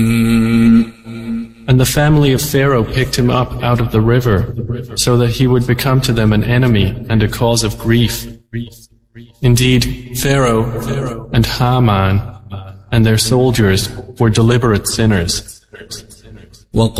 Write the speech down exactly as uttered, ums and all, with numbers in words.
And the family of Pharaoh picked him up out of the river, so that he would become to them an enemy and a cause of grief. Indeed, Pharaoh and Haman and their soldiers were deliberate sinners. وقال